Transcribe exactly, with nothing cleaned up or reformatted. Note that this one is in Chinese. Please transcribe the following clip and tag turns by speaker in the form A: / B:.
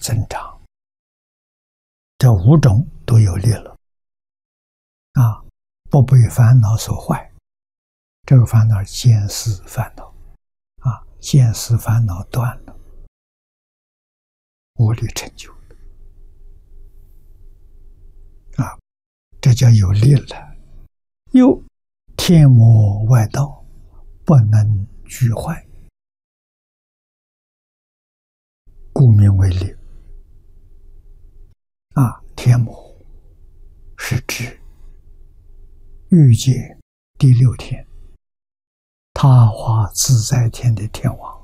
A: 增长，这五种都有力了啊！不被烦恼所坏，这个烦恼是见思烦恼啊，见思烦恼断了，无力成就啊，这叫有力了。又天魔外道不能俱坏，故名为力啊。天魔是指欲界第六天，他化自在天的天王。